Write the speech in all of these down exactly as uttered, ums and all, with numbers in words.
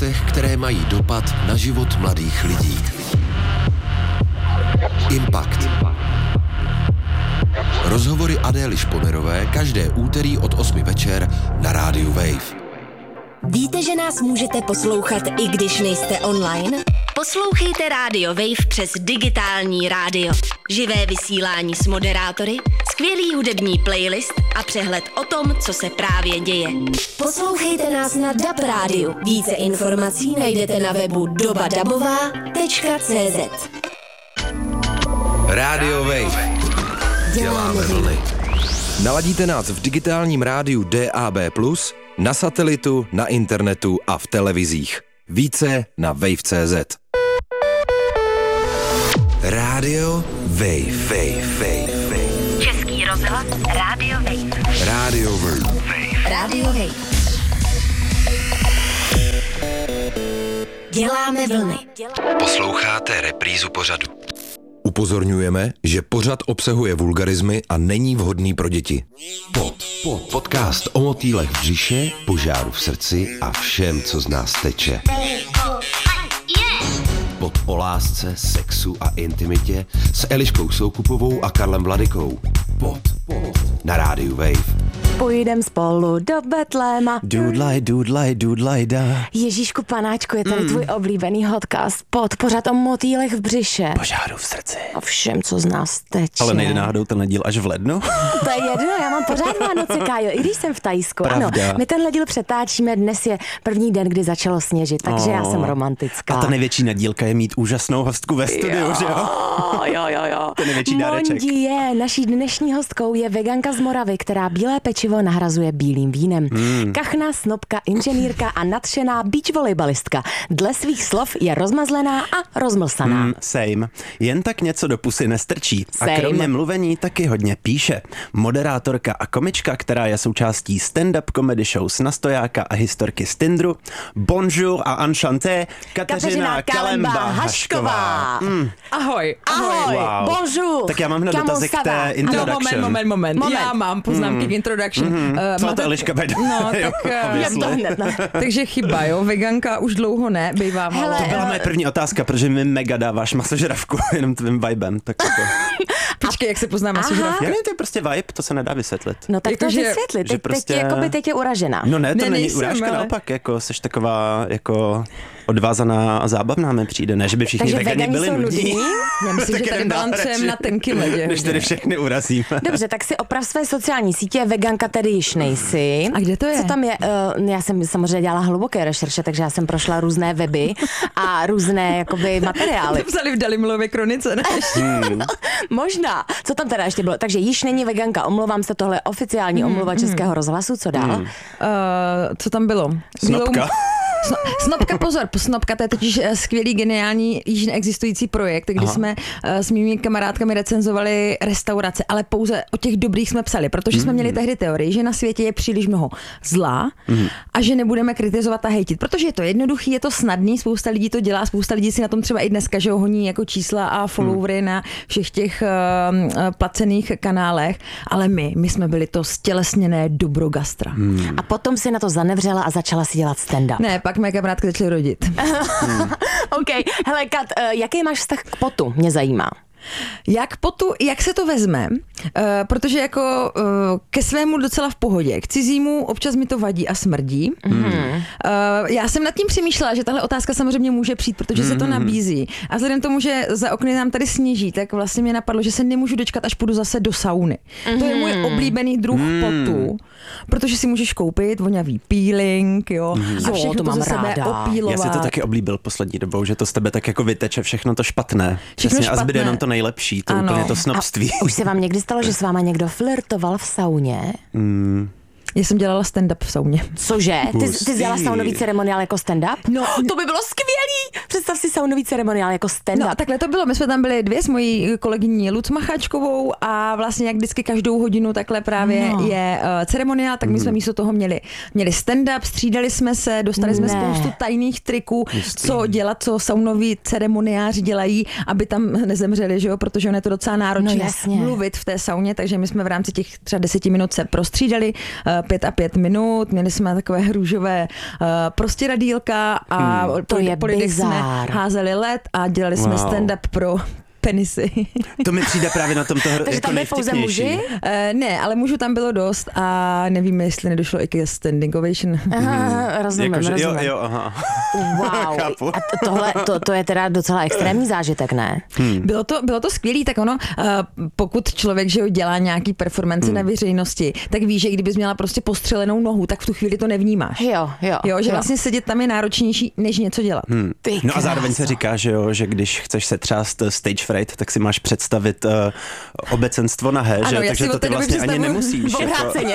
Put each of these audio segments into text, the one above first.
událostech, které mají dopad na život mladých lidí. Impact. Rozhovory Adély Šponerové každé úterý od osmi večer na rádiu Wave. Víte, že nás můžete poslouchat, i když nejste online? Poslouchejte Radio Wave přes digitální rádio. Živé vysílání s moderátory, skvělý hudební playlist a přehled o tom, co se právě děje. Poslouchejte nás na D A B rádiu. Více informací najdete na webu doba dabová tečka cé zet. Radio Wave. Děláme vlny. Naladíte nás v digitálním rádiu D A B plus, na satelitu, na internetu a v televizích. Více na wave tečka cé zet. Radio Wave. Wave, Wave, Wave. Český rozhlas Radio Wave. Radio Wave. Radio Wave. Děláme vlny. Posloucháte reprízu pořadu. Upozorňujeme, že pořad obsahuje vulgarizmy a není vhodný pro děti. Pod, pod, podcast o motýlech v břiše, požáru v srdci a všem, co z nás teče. Pod o lásce, sexu a intimitě s Eliškou Soukupovou a Karlem Vladykou. Pod, pod, na rádiu Wave. Pojdem spolu do Betléma. Dudlaj, dudlaj, dudlaj, da. Ježíšku panáčku, je tady mm. tvůj oblíbený podcast. Pod pořad o motýlech v břiše. Požáru v srdci. A všem, co z nás teče. Ale nejde náhodou tenhle díl až v lednu? To je jedno, já mám pořád Vánoce, Kájo, i když jsem v Tajsku. Pravda. Ano, my tenhle díl přetáčíme, dnes je první den, kdy začalo sněžit, takže oh. já jsem romantická. A ta největší nadílka je mít úžasnou hostku ve studiu, jo, že jo? Jo, jo, jo. To je největší dáreček. Mondi je, naší dnešní hostkou je veganka z Moravy, která bílé pečivo nahrazuje bílým vínem. Hmm. Kachna, snobka, inženýrka a nadšená beach volejbalistka. Dle svých slov je rozmazlená a rozmlsaná. Hmm, same. Jen tak něco do pusy nestrčí. Same. A kromě mluvení taky hodně píše. Moderátorka a komička, která je součástí stand-up comedy show s Nastojáka a historky z Tindru. Bonjour a enchanté, Kateřina Kalemba-Hašková. Mm. Ahoj, ahoj, ahoj. Wow. Bonjour. Tak já mám hned dotazek k té introduction. No, moment, moment, moment, moment. Já mám poznámky mm. k introduction. Mm. Uh, Co to Eliška vede? No, tak... Jak to hned, ne? Takže chyba, jo, veganka už dlouho ne, bývá malo. To byla moje první otázka, protože mi mega dáváš masožravku, jenom tvým vibem. Tak jako... Počkej, jak se pozná masožravka? Já nevím, to je prostě vibe, to se nedá vysvětlit. No tak jako, to že, vysvětlit, že teď, prostě... teď, jakoby teď je uražená. No ne, to ne, není nejsem, urážka, ale... naopak, jako seš taková, jako odvázaná a zábavná mi přijde, ne, že by všichni takže vegani byli nudní. Já myslím, že tady balancujeme na tenký ledě. Než tady všechny urazíme. Dobře, tak si oprav své sociální sítě, veganka tedy již nejsi. A kde to je? Co tam je? Uh, já jsem samozřejmě dělala hluboké rešerše, takže já jsem prošla různé weby a různé jakoby materiály. To psali v Dalimilově kronice, ne? Hmm. Možná. Co tam teda ještě bylo? Takže již není veganka, omlouvám se, tohle je oficiální Hmm, omluva hmm. Českého rozhlasu, co dál? Hmm. Uh, co tam bylo? Snopka. Sno, snopka, pozor, Snopka, to je totiž skvělý, geniální, již neexistující projekt, kdy Aha. jsme uh, s mými kamarádkami recenzovali restaurace, ale pouze o těch dobrých jsme psali, protože mm. jsme měli tehdy teorii, že na světě je příliš mnoho zla mm. a že nebudeme kritizovat a hejtit, protože je to jednoduchý, je to snadný, spousta lidí to dělá, spousta lidí si na tom třeba i dneska, že ho honí jako čísla a followery mm. na všech těch uh, placených kanálech, ale my, my jsme byli to stělesněné dobro gastra. Mm. A potom si na to zanevřela a začala si dělat stand-up. Ne, pak mé kamarádky začaly rodit. hmm. OK. Hele, Kat, jaký máš vztah k potu? Mě zajímá. Jak potu, jak se to vezme, uh, protože jako uh, ke svému docela v pohodě, k cizímu občas mi to vadí a smrdí. Mm. Uh, já jsem nad tím přemýšlela, že tahle otázka samozřejmě může přijít, protože mm. se to nabízí. A vzhledem tomu, že za okny nám tady sníží, tak vlastně mě napadlo, že se nemůžu dočkat, až půjdu zase do sauny. Mm. To je můj oblíbený druh mm. potu, protože si můžeš koupit voňavý peeling, jo, mm. a všechno jo, to, to mám ze sebe ráda. opílovat. Já si to taky oblíbil poslední dobou, že to z tebe tak jako vyteče všechno to špatné. Všechno Přesně, špatné. A zbyde jenom to nejlepší, to Ano. úplně to snobství. A už se vám někdy stalo, že s váma někdo flirtoval v sauně? Mm. Já jsem dělala stand-up v sauně. Cože? Ty, ty dělala saunový ceremoniál jako stand-up? No, to by bylo skvělý! Představ si saunový ceremoniál jako stand-up. No, takhle to bylo. My jsme tam byli dvě s mojí kolegyní Luc Macháčkovou a vlastně jak vždycky každou hodinu takhle právě no. je uh, ceremoniál, tak my jsme místo toho měli, měli stand-up, střídali jsme se, dostali jsme ne. spoustu tajných triků, Jistý. co dělat, co saunoví ceremoniáři dělají, aby tam nezemřeli, že jo, protože on je to docela náročné no, mluvit v té sauně, takže my jsme v rámci těch třeba deseti minut se prostřídali, uh, pět a pět minut, měli jsme takové růžové uh, prostě radílka a hmm, to po, je po lidech jsme bizár. házeli led a dělali jsme Wow. stand-up pro penisy. To mi přijde právě na tomto hro, Takže jako tam byli pouze muži? Uh, ne, ale mužů tam bylo dost a nevím, jestli nedošlo i ke standing ovation. Aha, rozumím, Jakože, jo, rozumím. jo, aha. Wow, Chápu. a to- tohle, to, to je teda docela extrémní zážitek, ne? Hmm. Bylo to, bylo to skvělý, tak ono, uh, pokud člověk že jo, dělá nějaký performance hmm. na veřejnosti, tak ví, že kdybys měla prostě postřelenou nohu, tak v tu chvíli to nevnímáš. Jo, jo. Jo, že vlastně sedět tam je náročnější, než něco dělat. Hmm. Ty No a zároveň krása. se říká, že jo, že když chceš se třást stage fright, tak si máš představit uh, obecenstvo nahé, Ano, že? já Takže si to od té ty doby vlastně ani představuju nemusíš. Jako, Obráceně.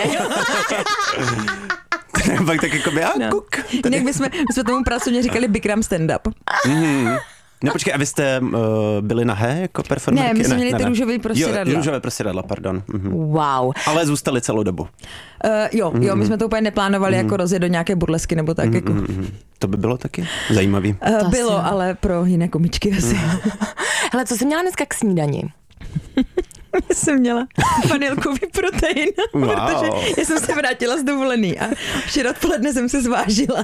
pak tak jako by, a No. kuk. Jinak bychom, my jsme tomu pracovně říkali Bikram stand-up. No počkej, a vy jste uh, byli nahé jako performerky? Ne, my jsme měli ty růžové prostěradla. Jo, růžové prostěradla, pardon. Mhm. Wow. Ale zůstali celou dobu. Uh, jo, jo, my jsme to úplně neplánovali jako rozjet do nějaké burlesky nebo tak. Jako. Mhm. To by bylo taky zajímavý. Uh, To bylo, asi. ale pro jiné komičky asi. Hele, co jsi měla dneska k snídani? Já jsem měla vanilkový protein, Wow. protože já jsem se vrátila z dovolený a včera odpoledne jsem se zvážila.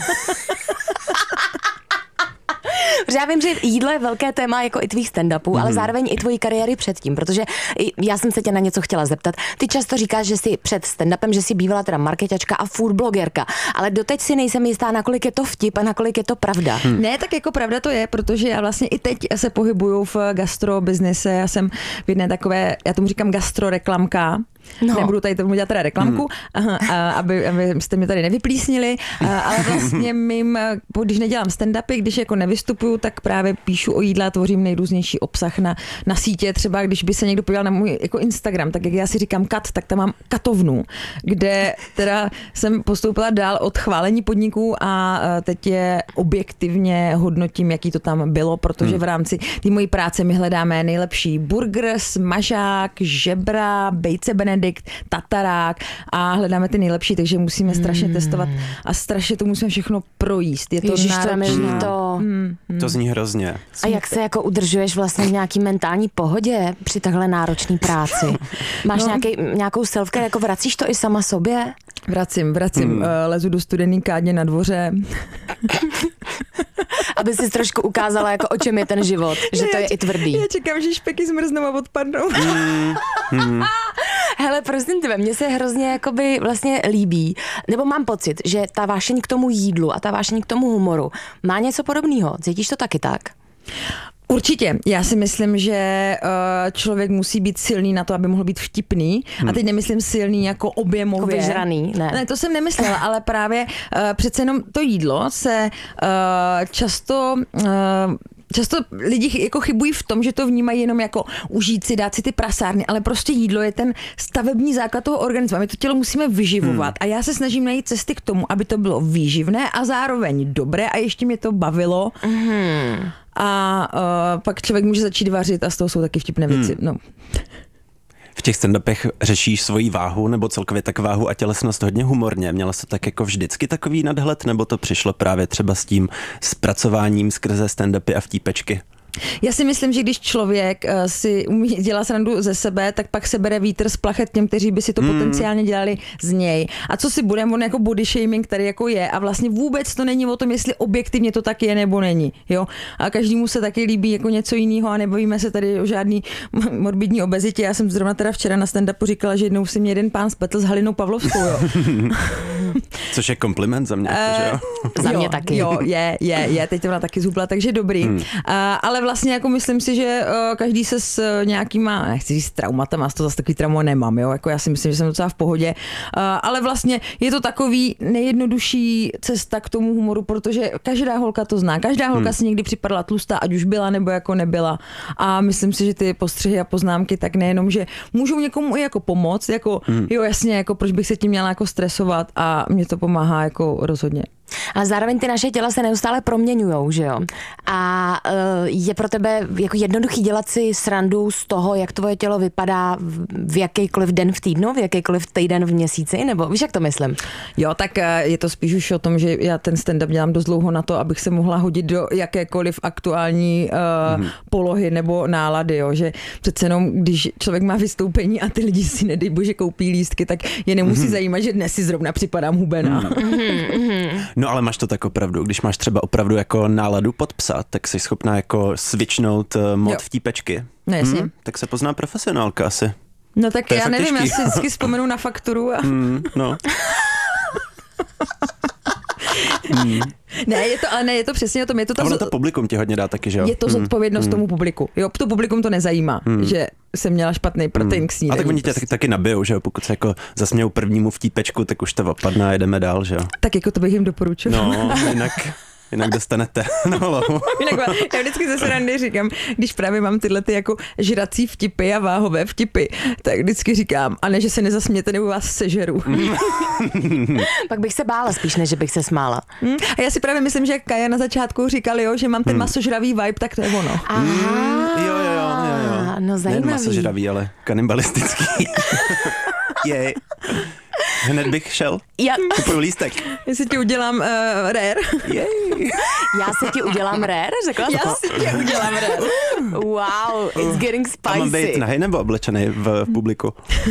Protože já vím, že jídlo je velké téma jako i tvých stand-upů, mm. ale zároveň i tvojí kariéry předtím, protože i já jsem se tě na něco chtěla zeptat. Ty často říkáš, že jsi před stand-upem, že jsi bývala teda marketačka a food blogerka, ale doteď si nejsem jistá, nakolik je to vtip a nakolik je to pravda. Hmm. Ne, tak jako pravda to je, protože já vlastně i teď se pohybuju v gastrobiznise, já jsem v jedné takové, já tomu říkám gastroreklamka. No. Nebudu tady tomu dělat teda reklamku, hmm. a, aby, aby jste mě tady nevyplísnili, a, ale vlastně mým, když nedělám stand-upy, když jako nevystupuju, tak právě píšu o jídle a tvořím nejrůznější obsah na, na sítě. Třeba když by se někdo podíval na můj jako Instagram, tak jak já si říkám kat, tak tam mám katovnu, kde teda jsem postoupila dál od chválení podniků a teď je objektivně hodnotím, jaký to tam bylo, protože hmm. v rámci té mojí práce my hledáme nejlepší burger, smažák, žebra, bejce benedikt, tatarák a hledáme ty nejlepší, takže musíme hmm. strašně testovat a strašně to musíme všechno projíst. Je to Ježiš, to je náročné. mi to... Hmm. To zní hrozně. A jak se jako udržuješ vlastně v nějaký mentální pohodě při takhle náročné práci? Máš No. nějaký, nějakou self-care, jako vracíš to i sama sobě? Vracím, vracím, hmm. uh, lezu do studený kádně na dvoře. Aby si trošku ukázala, jako o čem je ten život, že to je i tvrdý. Já čekám, že špeky zmrznou a odpadnou. Mm, mm. Hele, prosím tebe, mně se hrozně jakoby vlastně líbí, nebo mám pocit, že ta vášeň k tomu jídlu a ta vášeň k tomu humoru má něco podobného. Cítíš to taky tak? Určitě. Já si myslím, že uh, člověk musí být silný na to, aby mohl být vtipný. Hmm. A teď nemyslím silný jako objemově. Jako vyžraný, ne. Ne, to jsem nemyslela, ale právě uh, přece jenom to jídlo se uh, často... Uh, Často lidi jako chybují v tom, že to vnímají jenom jako užít si, dát si ty prasárny, ale prostě jídlo je ten stavební základ toho organismu. My to tělo musíme vyživovat hmm. a já se snažím najít cesty k tomu, aby to bylo výživné a zároveň dobré a ještě mě to bavilo. Hmm. A uh, pak člověk může začít vařit a z toho jsou taky vtipné věci. Hmm. No. V těch stand-upech řešíš svoji váhu nebo celkově tak váhu a tělesnost hodně humorně. Měla jsi tak jako vždycky takový nadhled, nebo to přišlo právě třeba s tím zpracováním skrze stand-upy a vtípečky? Já si myslím, že když člověk uh, si umí dělat srandu ze sebe, tak pak se bere vítr z plachet těm, kteří by si to mm. potenciálně dělali z něj. A co si budeme, on jako body shaming tady jako je a vlastně vůbec to není o tom, jestli objektivně to tak je nebo není. Jo? A každému se taky líbí jako něco jiného a nebavíme se tady o žádný morbidní obezitě. Já jsem zrovna teda včera na stand-upu říkala, že jednou si mě jeden pán spletl s Halinou Pavlovskou. Jo. Což je kompliment za mě, uh, že jo? Za mě jo, taky. Jo, je, je, je. Teď ona taky zhubla, takže dobrý. Hmm. Uh, ale vlastně jako myslím si, že uh, každý se s uh, nějakýma, nechci říct traumatama, to zase takový trauma nemám, jo. Jako já si myslím, že jsem docela v pohodě. Uh, ale vlastně je to takový nejjednodušší cesta k tomu humoru, protože každá holka to zná. Každá holka hmm. si někdy připadala tlustá, ať už byla nebo jako nebyla. A myslím si, že ty postřehy a poznámky tak nejenom, že můžou někomu i jako pomoct, jako hmm. jo jasně, jako proč bych se tím měla jako stresovat a mě to pomáhá jako rozhodně. Ale zároveň ty naše těla se neustále proměňujou, že jo? A uh, je pro tebe jako jednoduchý dělat si srandu z toho, jak tvoje tělo vypadá v jakýkoliv den v týdnu, v jakýkoliv týden v měsíci, nebo víš, jak to myslím? Jo, tak je to spíš už o tom, že já ten stand-up dělám dost dlouho na to, abych se mohla hodit do jakékoliv aktuální uh, mm. polohy nebo nálady, jo, že přece jenom, když člověk má vystoupení a ty lidi si nedej bože koupí lístky, tak je nemusí mm. zajímat, že dnes si zrovna připadám hubená. Mm. No ale máš to tak opravdu, když máš třeba opravdu jako náladu pod psa, tak jsi schopná jako switchnout mod jo. vtípečky. No jasně. Hmm, tak se pozná profesionálka asi. No tak já nevím, těžký. Já si vždycky vzpomenu na fakturu a... Hmm, no. Hmm. Ne, je to, ale ne, je to přesně o tom. Je to, ta a ono to publikum ti hodně dá taky, že jo? Je to zodpovědnost hmm. tomu publiku. Jo, to publikum to nezajímá, hmm. že jsem měla špatný protein hmm. k snídani. A tak oni tě taky, taky nabijou, že jo? Pokud se jako zasmějou prvnímu vtípečku, tak už to opadne a jedeme dál, že jo? Tak jako to bych jim doporučoval. No, jinak... Jinak dostanete na hlavu. Jinak, já vždycky ze srandy říkám, když právě mám tyhle ty jako žrací vtipy a váhové vtipy, tak vždycky říkám, a ne, že se nezasmějete, nebo vás sežeru. Pak bych se bála spíš, než bych se smála. Hmm. A já si právě myslím, že Kaja na začátku říkal, jo, že mám ten hmm. masožravý vibe, tak to je ono. Aha, hmm. jo, jo, jo, jo. No zajímavý. Ne masožravý, ale kanibalistický. Jej. Hned bych šel. Já... Kupuju lístek. Já si ti udělám uh, rare. Jej. Já si ti udělám rare? Řekla Já to? si ti udělám rare. Wow, it's getting spicy. A mám být nahej nebo oblečený v publiku?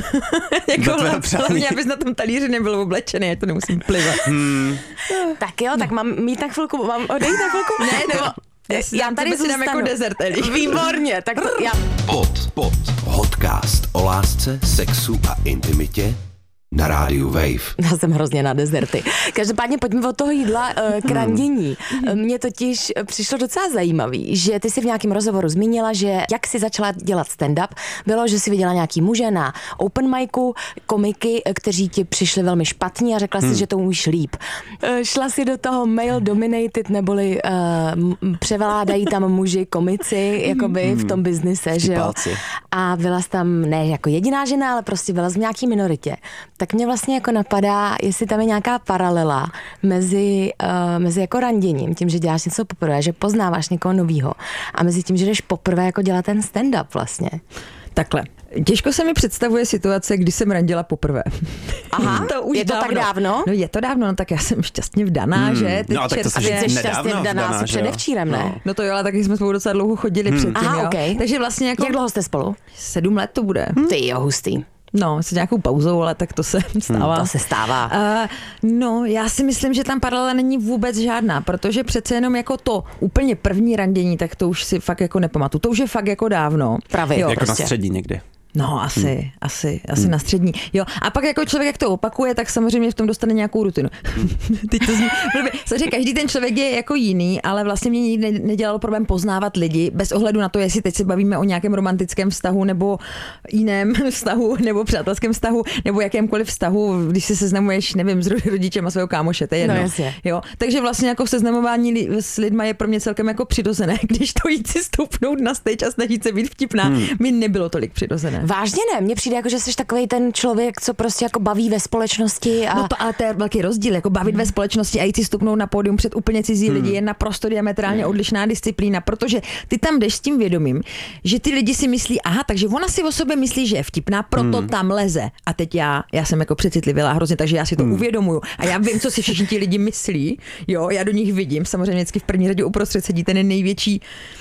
Jako hlavně, abys na tom talíři nebyl oblečený, já to nemusím plivat. Hmm. Tak jo, tak mám mít na chvilku, mám odejít na chvilku? Ne, nebo... Já, já tady si dám jako desert, Eli. Výborně, tak to já... Pod, pod, podcast o lásce, sexu a intimitě na rádiu Wave. Já jsem hrozně na dezerty. Každopádně pojďme od toho jídla k randění. Mně totiž přišlo docela zajímavý, že ty si v nějakém rozhovoru zmínila, že jak si začala dělat stand-up, bylo, že si viděla nějaký muže na open micu, komiky, kteří ti přišli velmi špatní a řekla si, hmm. že to umíš líp. Šla si do toho male dominated, neboli uh, převládají tam muži komici, jakoby hmm. v tom biznise, že jo? A byla jsi tam ne jako jediná žena, ale prostě byla z nějaký minoritě. Tak mě vlastně jako napadá, jestli tam je nějaká paralela mezi, uh, mezi jako randěním, tím, že děláš něco poprvé, že poznáváš někoho novýho a mezi tím, že jdeš poprvé jako dělat ten stand-up vlastně. Takhle. Těžko se mi představuje situace, kdy jsem randila poprvé. Aha, to už je to dávno. tak dávno? No je to dávno, no tak já jsem šťastně vdaná, hmm. že? Ty no, tak to jsi šťastně vdaná asi předevčírem, ne? No. no to jo, ale taky jsme spolu docela dlouho chodili hmm. předtím, Aha, jo. Okay. Takže vlastně jako... Jak dlouho jste spolu? Sedm let to bude. Hmm. Ty jo, hustý. No, s nějakou pauzou, ale tak to se stává. Hmm, to se stává. Uh, no, já si myslím, že tam paralela není vůbec žádná, protože přece jenom jako to úplně první randění, tak to už si fakt jako nepamatuju. To už je fakt jako dávno. Právě. Jo, jako prostě. Na střední někdy. No, asi, hmm. asi, asi hmm. na střední. Jo, a pak jako člověk, jak to opakuje, tak samozřejmě v tom dostane nějakou rutinu. Hmm. Teď to zní, samozřejmě každý ten člověk je jako jiný, ale vlastně mě nikdy nedělalo problém poznávat lidi, bez ohledu na to, jestli teď se bavíme o nějakém romantickém vztahu, nebo jiném vztahu, nebo přátelském vztahu, nebo jakémkoliv vztahu, když se seznamuješ, nevím, s rodičem a svého kámoše, to je jedno. No, jasně. Jo, takže vlastně jako seznamování s lidma je pro mě celkem jako přirozené, když to jít si stoupnout na stage a snažit se být vtipná, hmm. mi nebylo tolik přirozené. Vážně ne, mně přijde jako, že jsi takovej ten člověk, co prostě jako baví ve společnosti. A... No to, ale to je velký rozdíl, jako bavit hmm. ve společnosti a jít si stupnout na pódium před úplně cizí hmm. lidi je naprosto diametrálně odlišná disciplína, protože ty tam jdeš s tím vědomím, že ty lidi si myslí, aha, takže ona si o sobě myslí, že je vtipná, proto hmm. tam leze. A teď já, já jsem jako přecitlivěla hrozně, takže já si to hmm. uvědomuju. A já vím, co si všichni ti lidi myslí, jo, já do nich vidím, samozřejmě vždycky v první řadě uprostřed sedí ten největší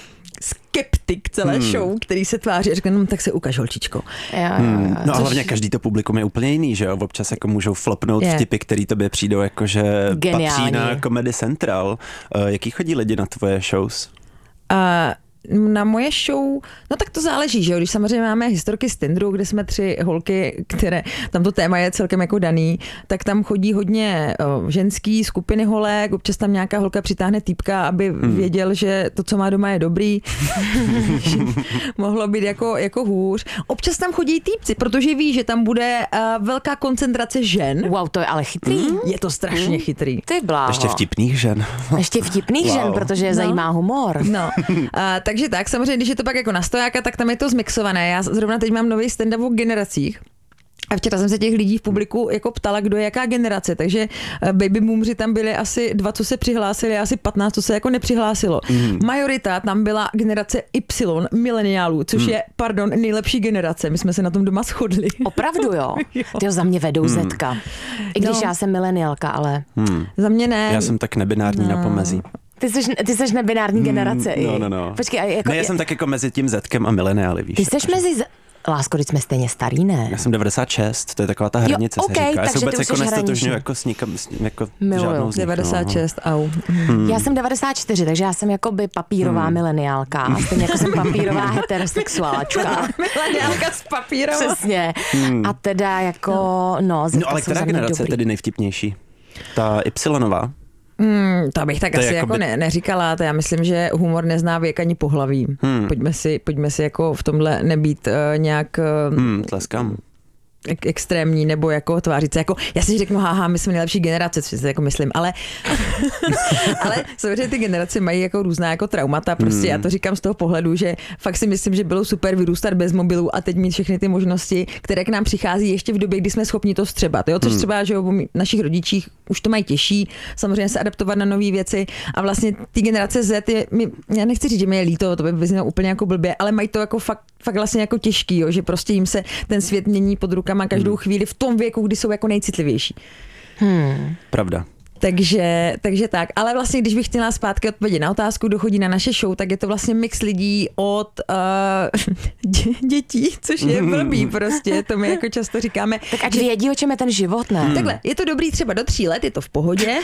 skeptik celé hmm. show, který se tváří a řekne, no tak se ukaž, holčičko. Já, hmm. já, no a což... hlavně každý to publikum je úplně jiný, že jo? Občas jako můžou flopnout je. vtipy, který tobě přijdou jakože patří na Comedy Central. Uh, jaký chodí lidi na tvoje shows? Uh, na moje show, no tak to záleží, že jo, když samozřejmě máme historky z Tinderu, kde jsme tři holky, které, tam to téma je celkem jako daný, tak tam chodí hodně o, ženský skupiny holek, občas tam nějaká holka přitáhne týpka, aby hmm. věděl, že to, co má doma, je dobrý. Mohlo být jako, jako hůř. Občas tam chodí týpci, protože ví, že tam bude uh, velká koncentrace žen. Wow, to je ale chytrý. Hmm. Je to strašně hmm. chytrý. Ty bláho. Ještě vtipných žen. Ještě vtipných wow. žen, protože je no. zajímá humor. No, uh, takže tak, samozřejmě, když je to pak jako na stojáka, tak tam je to zmixované. Já zrovna teď mám nový stand-up o generacích. A včera jsem se těch lidí v publiku jako ptala, kdo je jaká generace, takže baby boomři tam byly asi dva, co se přihlásili, asi patnáct, co se jako nepřihlásilo. Mm. Majorita tam byla generace Y, mileniálů, což mm. je, pardon, nejlepší generace. My jsme se na tom doma shodli. Opravdu jo? jo. Ty za mě vedou mm. zetka. I když no. já jsem mileniálka, ale... Mm. Za mě ne. Já jsem tak nebinární no. na pomezí. Ty jsi, ty jsi nebinární mm, generace. No, no, no. Počkej, a jako... Ne, já jsem tak jako mezi tím zetkem a mileniály, víš. Ty jsi mezi... Z... Lásko, teď jsme stejně starý, ne? Já jsem devadesát šest, to je taková ta hranice, jo, okay, se říká. Já se vůbec jako nestotožňuji jako s nikam, jako Miluju. žádnou z nich. devadesát šest, no. Au. Hmm. Já jsem devadesát čtyři, takže já jsem jakoby papírová hmm. mileniálka. Stejně jako jsem papírová heterosexuáčka. Mileniálka s papírovou. Přesně. Hmm. A teda jako, no... No ale která generace je tedy nejvtipnější? Ta Y-nová? Hmm, to bych tak to asi jako jako by... ne, neříkala, to já myslím, že humor nezná věk ani pohlaví. Hmm. Pojďme si, pojďme si jako v tomhle nebýt uh, nějak... Uh, hmm, tleskám. Ek- extrémní, nebo jako tvářit se jako, já si řeknu, haha, my jsme nejlepší generace, co si jako myslím, ale ale samozřejmě ty generace mají jako různá jako traumata, prostě hmm. já to říkám z toho pohledu, že fakt si myslím, že bylo super vyrůstat bez mobilů a teď mít všechny ty možnosti, které k nám přichází ještě v době, kdy jsme schopni to vstřebat, jo, což hmm. třeba, že jo, našich rodičích už to mají těžší, samozřejmě se adaptovat na nové věci a vlastně ty generace Z, je, my, já nechci říct, že mi je líto, to by vyznělo úplně jako blbě, ale mají to jako fakt, fakt vlastně jako těžký, jo, že prostě jim se ten svět mění pod rukama každou hmm. chvíli v tom věku, kdy jsou jako nejcitlivější. Hmm. Pravda. Takže, takže tak. Ale vlastně, když bych chtěla zpátky odpovědět na otázku, kdo chodí na naše show, tak je to vlastně mix lidí od uh, dě- dětí, což je blbý prostě, to my jako často říkáme. Tak ať vědí, o čem je ten život, ne? Hmm. Takhle, je to dobrý třeba do tří let, je to v pohodě.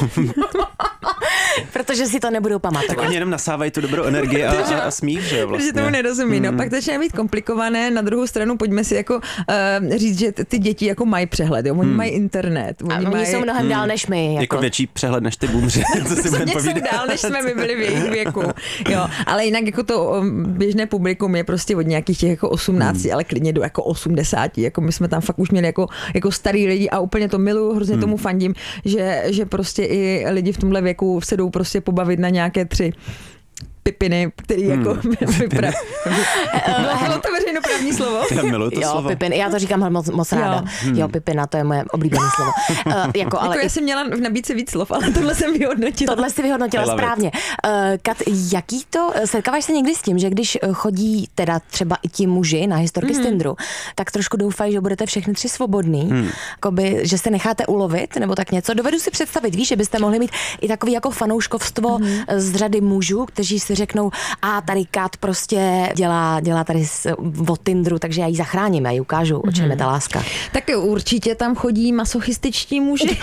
Protože si to nebudou pamatovat. Tak oni jenom nasávají tu dobrou energii a, a, a smích, že jo vlastně. Protože tomu nerozumí, hmm. no pak začne být komplikované, na druhou stranu pojďme si jako uh, říct, že ty děti jako mají přehled, jo? Oni hmm. mají internet. Oni, a oni mají... jsou mnohem hmm. dál než my. Jako... jako větší přehled než ty boomři, co si budeme povídat. Jsou dál, než jsme my byli v jejich věku. Jo, ale jinak jako to běžné publikum je prostě od nějakých těch jako osmnácti, hmm. ale klidně do jako osmdesáti. Jako my jsme tam fakt už měli jako, jako starý lidi a úplně to miluju, hrozně hmm. tomu fandím, že, že prostě i lidi v tomhle věku se jdou prostě pobavit na nějaké tři pipiny, který hmm. jako vypraví. Bylo to veřejnoprávní slovo? Já miluji to jo, slovo. Pipin, já to říkám moc, moc ráda. Jo. Hmm. jo, pipina, to je moje oblíbené slovo. Uh, jako, ale jako i... já jsem měla v nabídce víc slov, ale tohle jsem vyhodnotila. Tohle jsi vyhodnotila správně. Uh, Kat, jaký to, setkáváš se někdy s tím, že když chodí teda třeba i ti muži na historky hmm. z Tinderu, tak trošku doufají, že budete všechny tři svobodný, hmm. Jakoby, že se necháte ulovit, nebo tak něco. Dovedu si představit, víš, že byste mohli mít i takový jako fanouškovstvo hmm. z řady mužů, kteří si řeknou, a tady Kat prostě dělá, dělá tady od Tinderu, takže já ji zachráním, já ji ukážu, o čem je ta láska. Tak určitě tam chodí masochističtí muži.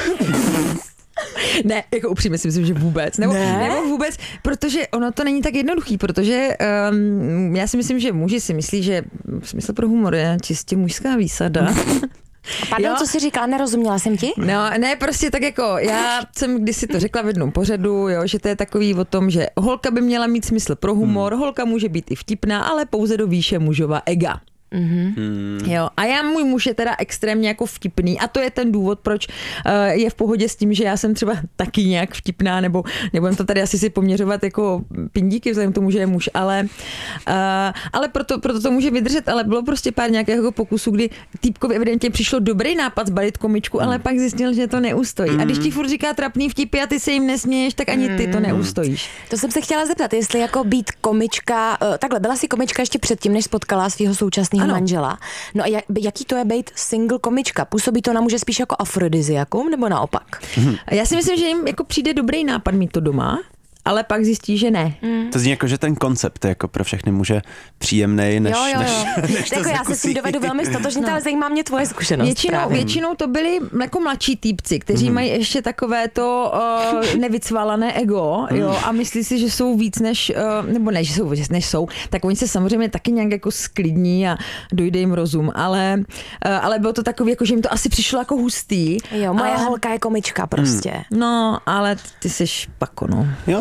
Ne, jako upřímně si myslím, že vůbec. Nebo, ne? nebo vůbec, protože ono to není tak jednoduchý, protože um, já si myslím, že muži si myslí, že smysl pro humor je čistě mužská výsada. Pardon, jo? Co jsi říkala, nerozuměla jsem ti? No, ne, prostě tak jako, já jsem kdysi to řekla v jednom pořadu, jo, že to je takový o tom, že holka by měla mít smysl pro humor, hmm. holka může být i vtipná, ale pouze do výše mužova ega. Mm-hmm. Jo, a já, můj muž je teda extrémně jako vtipný a to je ten důvod, proč uh, je v pohodě s tím, že já jsem třeba taky nějak vtipná, nebo nebudem to tady asi si poměřovat jako pindíky vzhledem k tomu, že je muž, ale, uh, ale proto, proto to může vydržet, ale bylo prostě pár nějakého pokusu, kdy týpkovi evidentně přišlo dobrý nápad zbalit komičku, mm. ale pak zjistil, že to neustojí. Mm. A když ti furt říká trapný vtipy a ty se jim nesměješ, tak ani ty to neustojíš. To jsem se chtěla zeptat, jestli jako být komička, uh, takhle, byla jsi komička ještě předtím, než spotkala svého současného manžela. No a jak, jaký to je být single komička? Působí to na muže spíš jako afrodiziakum nebo naopak? Hmm. Já si myslím, že jim jako přijde dobrý nápad mít to doma, ale pak zjistí, že ne. Mm. To zní jako, že ten koncept je jako pro všechny muže příjemnej, než, jo, jo, jo. než, než to jako já se s tím dovedu velmi stotožnit, no. ale zajímá mě tvoje zkušenost. Většinou, většinou to byli jako mladší týpci, kteří mm. mají ještě takové to uh, nevycvalané ego, mm. jo, a myslí si, že jsou víc než, uh, nebo ne, že jsou víc než jsou, tak oni se samozřejmě taky nějak jako sklidní a dojde jim rozum, ale, uh, ale bylo to takový, jako, že jim to asi přišlo jako hustý. Jo, moje ale... holka je komička prostě. Mm. No, ale ty jsi špako, no. Jo,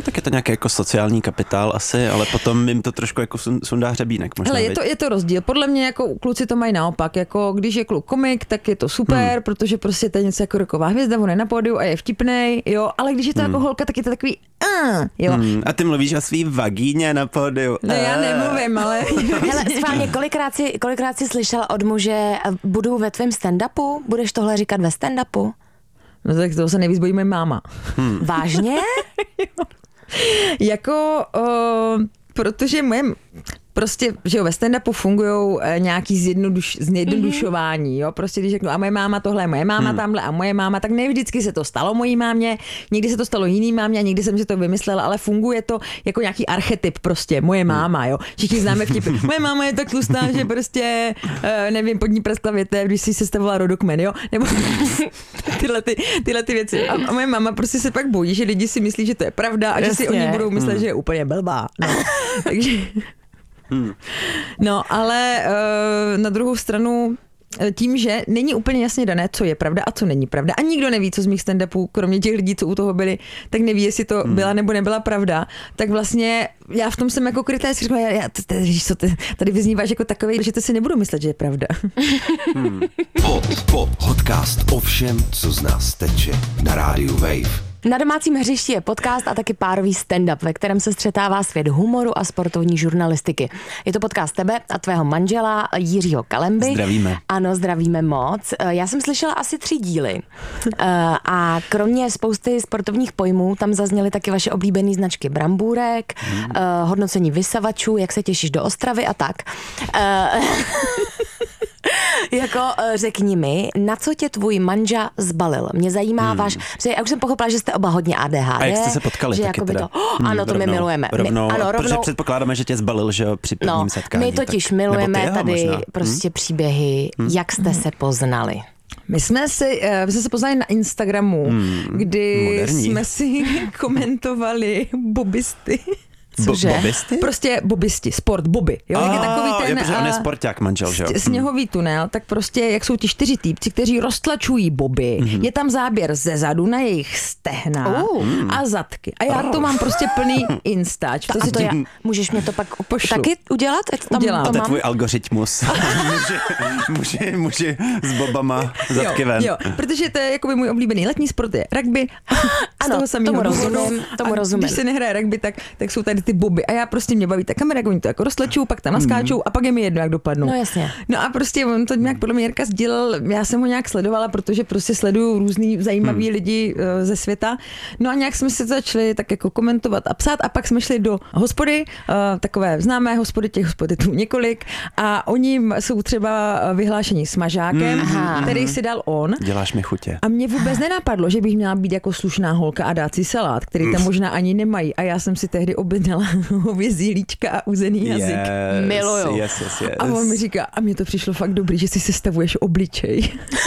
tak je to nějaký jako sociální kapitál asi, ale potom jim to trošku jako sundá hřebínek. Možná, hele, je to, je to rozdíl. Podle mě jako kluci to mají naopak. Jako když je kluk komik, tak je to super, hmm. protože prostě to je něco jako roková hvězda, on je na pódiu a je vtipnej, jo, ale když je to hmm. jako holka, tak je to takový uh, jo. Hmm. A ty mluvíš o svý vagíně na pódiu. No já nemluvím, ale... Hele, schválně, kolikrát jsi, kolikrát jsi slyšel od muže, budu ve tvém stand-upu? Budeš tohle říkat ve stand-upu? No tak toho se nejvíc bojí moje máma. Hmm. Vážně? jako, uh, protože moje... Prostě, že jo, ve stand-upu fungujou e, nějaký zjednoduš, zjednodušování, jo, prostě když řeknu a moje máma tohle, moje máma hmm. tamhle a moje máma, tak ne vždycky se to stalo mojí mámě, někdy se to stalo jiný mámě a někdy jsem si to vymyslela, ale funguje to jako nějaký archetyp prostě, moje máma, jo, všichni známe vtipy, moje máma je tak tlustá, že prostě, e, nevím, pod ní praskla větev, když si sestavovala rodokmen, jo, nebo tyhle, ty, tyhle ty věci a, a moje máma prostě se pak bojí, že lidi si myslí, že to je pravda a Jasně. že si oni budou myslet, hmm. že je úplně blbá, no. Takže... Hmm. No, ale uh, na druhou stranu tím, že není úplně jasně dané, co je pravda a co není pravda. A nikdo neví, co z mých stand-upů, kromě těch lidí, co u toho byli, tak neví, jestli to hmm. byla nebo nebyla pravda. Tak vlastně já v tom jsem jako krytá, si řekla, já, já, víš co, tady vyzníváš jako takovej, že to si nebudu myslet, že je pravda. Hmm. Pod, pod, podcast o všem, co z nás teče na rádiu Wave. Na domácím hřišti je podcast a taky párový stand-up, ve kterém se střetává svět humoru a sportovní žurnalistiky. Je to podcast tebe a tvého manžela Jiřího Kalemby. Zdravíme. Ano, zdravíme moc. Já jsem slyšela asi tři díly a kromě spousty sportovních pojmů tam zazněly taky vaše oblíbené značky brambůrek, hmm. hodnocení vysavačů, jak se těšíš do Ostravy a tak. Jako řekni mi, na co tě tvůj manža zbalil? Mě zajímá hmm. váš, že já už jsem pochopila, že jste oba hodně A D H D. A jak jste se potkali že taky teda? To, oh, ano, to rovnou, my milujeme. Rovnou, my, ano, rovnou, protože rovnou, předpokládáme, že tě zbalil, že jo, při prvním no, setkání. My totiž tak, milujeme tady možná. prostě hmm? příběhy, hmm? jak jste se poznali. My jsme, si, my jsme se poznali na Instagramu, hmm, kdy moderní. jsme si komentovali bobisty. Cože? Bobisty? Prostě bobisti, sport, boby. Jo, jak je takový ten, je, protože on je sporták manžel, že jo? Sněhový tunel, tak prostě jak jsou ti čtyři týpci, kteří roztlačují boby, mm-hmm. je tam záběr ze zadu na jejich stehna uh. a zadky. A já to mám prostě plný instač. To si to já, můžeš mě to pak Pošlu. taky udělat? Tam Udělám. To to je mám. tvůj algoritmus. muži, muži s bobama, zadky jo, ven. Jo, protože to je jako by můj oblíbený letní sport je rugby. Ano, toho samého tomu rozumím, tomu rozumím. Když se nehraje rugby, tak, tak jsou tady ty boby a já prostě mě baví ta kamera, jak oni to jako roztlačují, pak tam naskáčou mm. a pak je mi jedno, jak dopadnou. No jasně. No a prostě on to nějak podle mě Jirka sdílel, já jsem ho nějak sledovala, protože prostě sleduju různý zajímavý mm. lidi uh, ze světa. No a nějak jsme se začali tak jako komentovat a psát a pak jsme šli do hospody, uh, takové známé hospody, těch hospod je tu několik a oni jsou třeba vyhlášení smažákem, mm. který si dal on. Děláš mi chutě. A mě vůbec nenapadlo, že bych měla být jako slušná holka a dát si salát, který tam možná ani nemají. A já jsem si tehdy objednala hovězí líčka a uzený jazyk. Yes, Miluju. Yes, yes, yes. A on mi říká, a mně to přišlo fakt dobrý, že si sestavuješ obličej.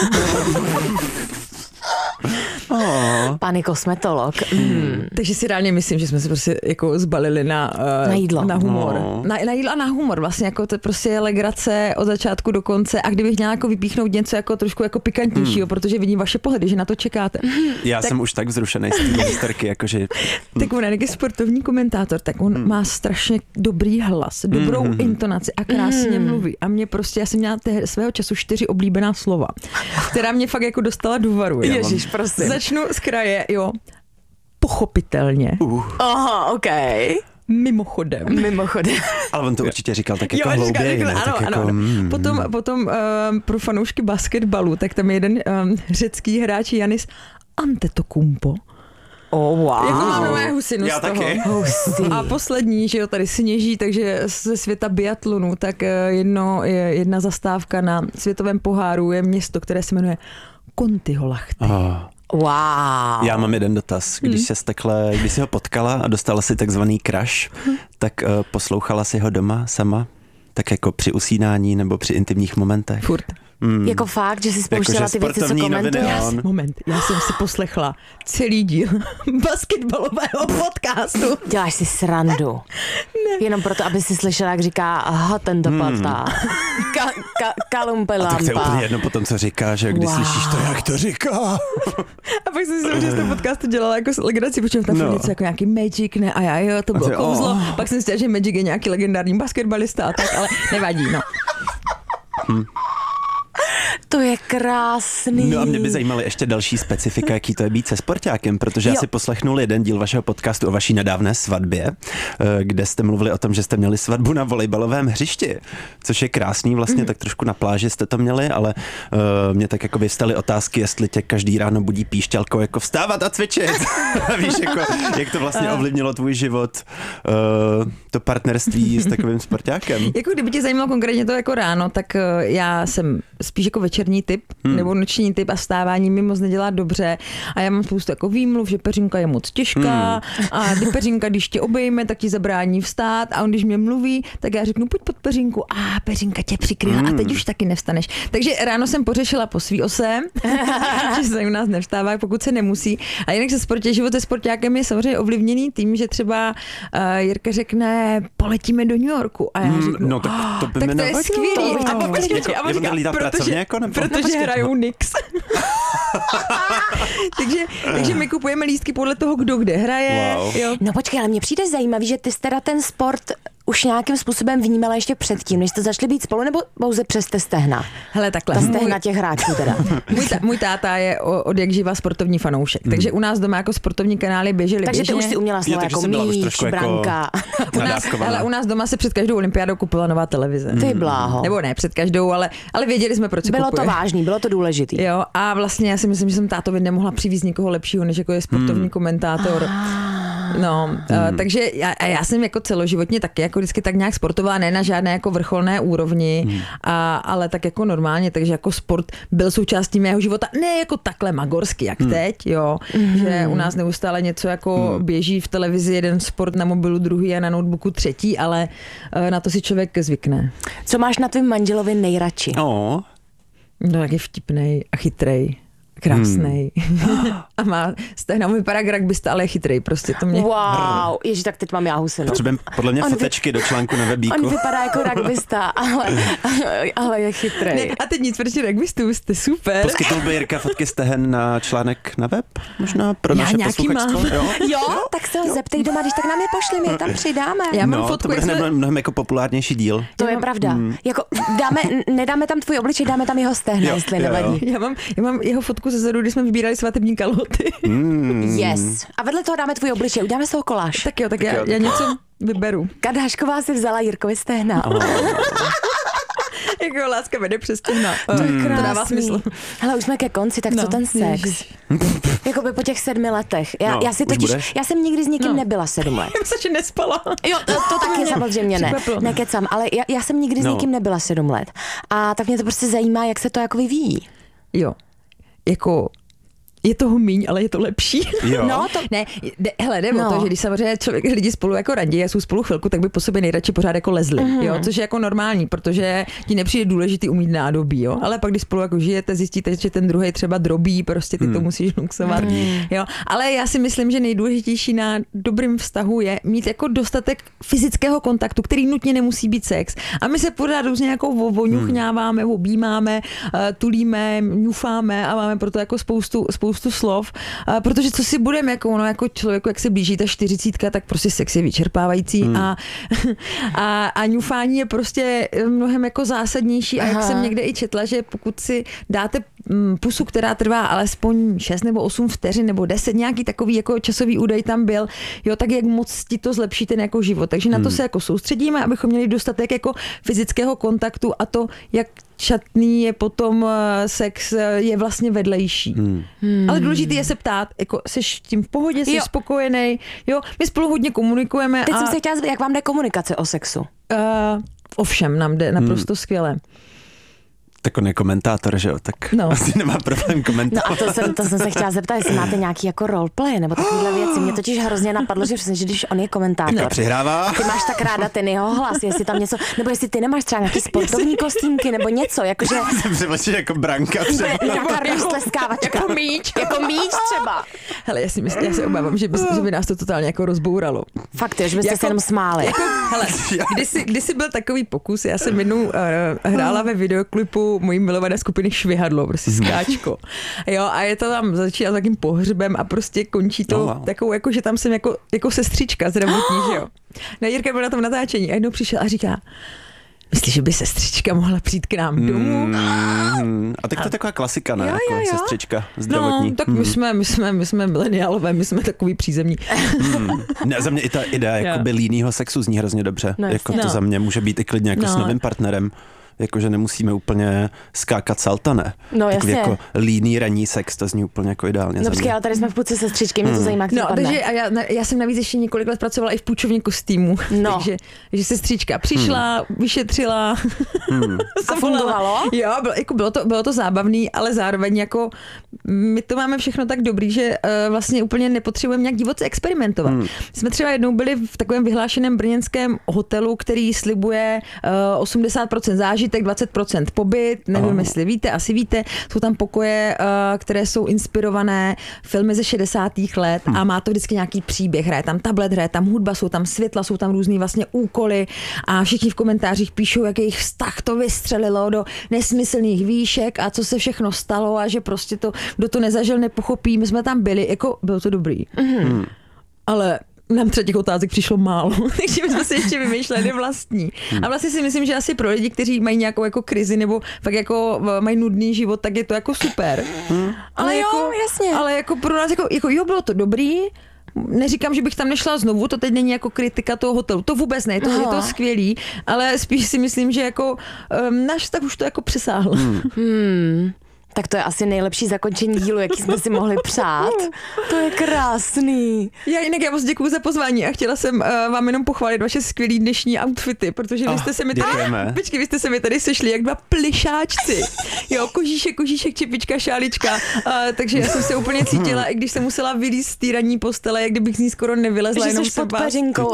Oh. Pani kosmetolog. Mm. Takže si reálně myslím, že jsme se prostě jako zbalili na, uh, na jídlo. Na humor. No. Na, na jídlo a na humor. Vlastně jako to prostě je legrace od začátku do konce. A kdybych měla jako vypíchnout něco jako trošku jako pikantnějšího, mm. protože vidím vaše pohledy, že na to čekáte. Já tak, jsem už tak vzrušený z té historky, jakože... Tak on je sportovní komentátor, tak on mm. má strašně dobrý hlas, dobrou mm. intonaci a krásně mm. mluví. A mě prostě, já jsem měla té, svého času čtyři oblíbená slova, která mě fakt jako dostala do varu. Ježiš, prosím. Začnu z kraje, jo. Pochopitelně. Uh. Aha, okej. Okay. Mimochodem. Mimochodem. Ale on to určitě říkal tak jako hlouběji. Ano, tak ano, jako, ano. Mm, potom potom um, pro fanoušky basketbalu, tak tam je jeden um, řecký hráč Janis Antetokounmpo. Oh, wow. Jako mám nové husinu Já z toho. taky. Husy. A poslední, že jo, tady sněží, takže ze světa biatlonu, tak jedno, jedna zastávka na světovém poháru je město, které se jmenuje Kontiolahti. Oh. Wow. Já mám jeden dotaz. Když hmm. jsi takhle, když jsi ho potkala a dostala si takzvaný crush, hmm. tak uh, poslouchala si ho doma sama? Tak jako při usínání nebo při intimních momentech? Furt. Mm. Jako fakt, že jsi spouštěla jako, ty věci, co komentuješ? Moment, já jsem si poslechla celý díl basketbalového podcastu. Děláš si srandu. Ne. Jenom proto, aby si slyšela, jak říká aha, tento pata. Ka, ka, kalumpelampa. A tak to je úplně jedno potom, co říká, že když wow. slyšíš to, jak to říká. A pak jsem si samozřejmě z toho podcastu dělala jako legraci, protože tam no. něco jako nějaký Magic, ne, a já jo, to bylo kouzlo. Oh. Pak jsem si dělala, že Magic je nějaký legendární basketbalista a tak, ale nevadí, no. Hm. To je krásný. No a mě by zajímaly ještě další specifika, jaký to je být se sportákem, protože jo. já si poslechnul jeden díl vašeho podcastu o vaší nedávné svatbě, kde jste mluvili o tom, že jste měli svatbu na volejbalovém hřišti, což je krásný vlastně, mm. tak trošku na pláži jste to měli, ale uh, mě tak jako vyvstaly otázky, jestli tě každý ráno budí píšťalkou jako vstávat a cvičit. Víš, jako, jak to vlastně ovlivnilo tvůj život, uh, to partnerství s takovým sportákem. Jako kdyby tě zajímalo konkrétně to jako ráno, tak uh, já jsem spíš jako večerní typ hmm. nebo noční typ a vstávání mi moc nedělá dobře a já mám spoustu jako výmluv, že peřinka je moc těžká hmm. a ty peřinka, když tě obejme, tak ti zabrání vstát a on když mě mluví, tak já řeknu pojď pod peřinku a peřinka tě přikryla hmm. a teď už taky nevstaneš. Takže ráno jsem pořešila po svý ose, že se u nás nevstává, pokud se nemusí. A jinak se sportě, život se sportákem je samozřejmě ovlivněný tím, že třeba uh, Jirka řekne poletíme do New Yorku a já řeknu no, tak to, by tak to je skvělý. A pak protože, protože hrajou Knicks. takže, takže my kupujeme lístky podle toho, kdo kde hraje. Wow. Jo. No počkej, ale mně přijde zajímavý, že ty jsi teda ten sport už nějakým způsobem vnímala ještě předtím, než jste začali být spolu, nebo pouze přes ty stehna? Hele, takhle. Ta stehna těch hráčů teda. můj, ta, můj táta je od jak živa sportovní fanoušek, hmm. takže u nás doma jako sportovní kanály běžely Takže běžně. ty už si uměla slova jako míč, branka. Jako u, nás, ale u nás doma se před každou olympiádou kupovala nová televize. Hmm. Ty bláho. Nebo ne před každou, ale, ale věděli jsme, proč se Bylo kupuje. to vážný, bylo to důležitý. Jo, a vlastně já si myslím, že jsem tátovi nemohla přivízt nikoho lepšího, než jako je sportovní hmm. komentátor. No, hmm. uh, takže já, a já jsem jako celoživotně taky jako vždycky tak nějak sportová, ne na žádné jako vrcholné úrovni, hmm. a, ale tak jako normálně, takže jako sport byl součástí mého života, ne jako takhle magorsky, jak hmm. teď, jo, hmm. že u nás neustále něco jako hmm. běží v televizi, jeden sport na mobilu, druhý a na notebooku třetí, ale uh, na to si člověk zvykne. Co máš na tvém manželovi nejradši? Oh. No, tak je vtipnej a chytrej. Krásnej. Hmm. A má stehna, vypadá jak rugbysta, ale je chytrej, prostě to mě... Wow, ježi, tak teď mám já husinu. Potřebujeme podle mě on fotečky vy... do článku na webíku. On vypadá jako rugbysta, ale, ale je chytrej. Ne, a teď nic, protože rugbystu jste super. Poskytl by Jirka fotky stehen na článek na web? Možná pro naše posluchačstvo? Jo? jo, tak se ho zeptej doma, když tak nám je pošli, my je tam přidáme. Já mám no, fotku, to bude jsme... mnohem jako populárnější díl. To je pravda. Hmm. Jako dáme, nedáme tam tvůj obličej, dáme tam jeho stehna, jo, jestli jo, nevadí. Jo. Já, mám, já mám jeho fotku ze zadu, když jsme vybírali svatební kalhoty. Mm. Yes. A vedle toho dáme tvůj obličej, uděláme z toho koláž. Tak jo, tak já, já něco vyberu. Kadášková si vzala Jirkovi stehna. Oh. Jako láska vede přes stehna. To je krásný. To dává smysl. Hele, už jsme ke konci, tak no, co ten sex? Jakoby po těch sedmi letech. Já, no, já si totiž, já jsem nikdy s nikým no. nebyla sedm let. Já myslím, že nespala. Jo, to, to taky samozřejmě ne. Nekecám, ale já, já jsem nikdy no. s nikým nebyla sedm let. A tak mě to prostě zajímá, jak se to jako vyvíjí. Jo, jako... Je toho míň, ale je to lepší. Jo. No, to... Ne, de, hele, jde no. o to, že když samozřejmě člověk, lidi spolu jako radí a jsou spolu chvilku, tak by po sobě nejradši pořád jako lezli, mm-hmm. jo, což je jako normální, protože ti nepřijde důležitý umít nádobí, jo, ale pak když spolu jako žijete, zjistíte, že ten druhý třeba drobí, prostě ty mm. to musíš luxovat, mm. jo, ale já si myslím, že nejdůležitější na dobrým vztahu je mít jako dostatek fyzického kontaktu, který nutně nemusí být sex. A my se pořád různě jako voňuchňáváme, objímáme, tulíme, ňufáme a máme proto jako spoustu, spoustu spoustu slov, a protože co si budeme jako ono, jako člověku, jak se blíží ta čtyřicítka, tak prostě sex je vyčerpávající hmm. a, a, a ňufání je prostě mnohem jako zásadnější. Aha. A jak jsem někde i četla, že pokud si dáte pusu, která trvá alespoň šest nebo osm vteřin nebo deset, nějaký takový jako časový údaj tam byl, jo, tak jak moc ti to zlepší ten jako život. Takže na to hmm. se jako soustředíme, abychom měli dostatek jako fyzického kontaktu a to, jak šatný je potom sex, je vlastně vedlejší. Hmm. Hmm. Ale důležité je se ptát, jako jsi tím v pohodě, jsi jo. spokojený, jo, my spolu hodně komunikujeme. Teď a... jsem se chtěla zvědět, jak vám jde komunikace o sexu? Uh, ovšem, nám jde naprosto hmm. skvěle. Tak on je komentátor, že jo, tak no. asi nemá problém komentovat. No a to jsem, to jsem se chtěla zeptat, jestli máte nějaký jako roleplay nebo takovýhle věci. Mě totiž hrozně napadlo, že přesně, že když on je komentátor. No, přihrává. Ty máš tak ráda ten jeho hlas, jestli tam něco, nebo jestli ty nemáš třeba nějaký sportovní kostýmky nebo něco, jakože... Jsem přemýšlel jako branka třeba. Nějaká roztleskávačka. Jako míč. Jako míč třeba. Hele, já si, myslím, já si obávám, že by, že by nás to totálně jako rozbouralo. Fakt jo, že byste Jako- se jenom smáli. Jako, hele, kdysi, kdysi byl takový pokus, já jsem jednou uh, hrála ve videoklipu mojí milované skupiny Švihadlo, prostě skáčko. Jo, a je to tam, začíná s takým pohřbem a prostě končí to Oh, wow. takovou, jako, že tam jsem jako, jako sestřička zdravotní, že jo. No Jirka byl na tom natáčení a jednou přišel a říká, myslíš, že by sestřička mohla přijít k nám domů? Mm, a tak to je taková klasika, ne? Jo, Jako jo, jo. sestřička zdravotní. No, tak my jsme, my jsme, my jsme mileniálové, my jsme takový přízemní. Hmm. Ne, za mě i ta idea jakoby línýho sexu zní hrozně dobře. No, jako to no. za mě může být i klidně jako No. s novým partnerem. Jakože nemusíme úplně skákat salta, ne? No, Takový jasně. jako líný ranní sex, to zní úplně jako ideálně No za počkej, mě. ale tady jsme v půlce sestřičky, mě to zajímá, jak to No, dopadne. takže a já, já jsem navíc ještě několik let pracovala i v půjčovně kostýmů. No. Takže že sestřička přišla, hmm. vyšetřila. Hmm. A fungovalo? Jo, bylo, jako bylo, to, bylo to zábavný, ale zároveň jako my to máme všechno tak dobrý, že uh, vlastně úplně nepotřebujeme nějak divoce experimentovat. Hmm. Jsme třeba jednou byli v takovém vyhlášeném brněnském hotelu, který slibuje uh, osmdesát procent zážitek, dvacet procent pobyt, nevím, Oh. jestli víte, asi víte, jsou tam pokoje, uh, které jsou inspirované filmy ze šedesátých let hmm. a má to vždycky nějaký příběh, hraje tam tablet, hraje tam hudba, jsou tam světla, jsou tam různý vlastně úkoly a všichni v komentářích píšou, jak jejich vztah to vystřelilo do nesmyslných výšek a co se všechno stalo a že prostě to, kdo to nezažil, nepochopí. My jsme tam byli, jako bylo to dobrý. Mm. Ale nám třeba těch otázek přišlo málo, takže my jsme si ještě vymýšleli vlastní. A vlastně si myslím, že asi pro lidi, kteří mají nějakou jako krizi nebo fakt jako mají nudný život, tak je to jako super. Ale, Ale jo, jako, jasně. ale jako pro nás, jako, jako jo, bylo to dobrý, neříkám, že bych tam nešla znovu, to teď není jako kritika toho hotelu, to vůbec ne, to, je to skvělý, ale spíš si myslím, že jako um, náš vztah už to jako přesáhl. Hmm. Tak to je asi nejlepší zakončení dílu, jaký jsme si mohli přát. To je krásný. Já jinak já moc děkuju za pozvání a chtěla jsem uh, vám jenom pochválit vaše skvělý dnešní outfity, protože vy Oh, jste se mi tady, děkujeme. počkej, vy jste se mi tady sešli jak dva plišáčci. Jo, kožíšek, kožíšek, čepička, šálička. Uh, takže já jsem se úplně cítila, i když jsem musela vylízt z té ranní postele, jak kdybych z ní skoro nevylezla, Že jenom jsi jsem pod vás peřinkou.